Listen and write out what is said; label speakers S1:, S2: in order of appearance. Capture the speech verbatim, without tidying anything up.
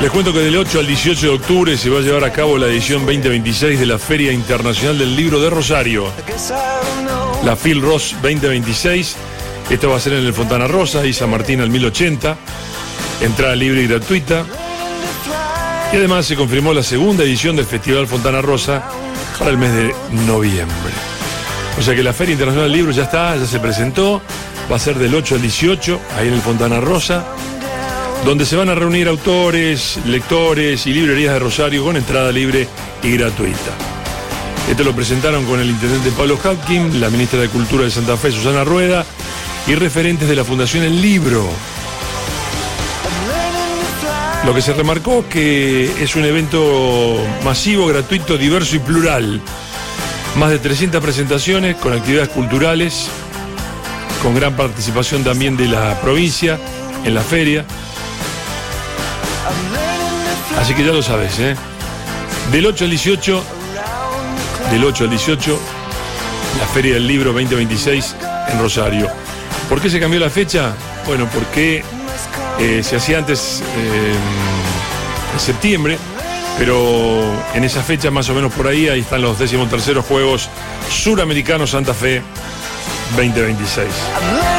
S1: Les cuento que del ocho al dieciocho de octubre se va a llevar a cabo la edición veinte veintiséis de la Feria Internacional del Libro de Rosario. La FILROS veinte veintiséis. Esto va a ser en el Fontana Rosa y San Martín al mil ochenta. Entrada libre y gratuita. Y además se confirmó la segunda edición del Festival Fontana Rosa para el mes de noviembre. O sea que la Feria Internacional del Libro ya está, ya se presentó. Va a ser del ocho al dieciocho, ahí en el Fontana Rosa, donde se van a reunir autores, lectores y librerías de Rosario con entrada libre y gratuita. Esto lo presentaron con el intendente Pablo Hapkin, la ministra de Cultura de Santa Fe, Susana Rueda, y referentes de la Fundación El Libro. Lo que se remarcó que es un evento masivo, gratuito, diverso y plural. Más de trescientas presentaciones con actividades culturales, con gran participación también de la provincia en la feria. Así que ya lo sabes, ¿eh? Del ocho al dieciocho, del ocho al dieciocho, la Feria del Libro veinte veintiséis en Rosario. ¿Por qué se cambió la fecha? Bueno, porque eh, se hacía antes eh, en septiembre, pero en esa fecha, más o menos por ahí, ahí están los decimoterceros Juegos Suramericanos Santa Fe veinte veintiséis.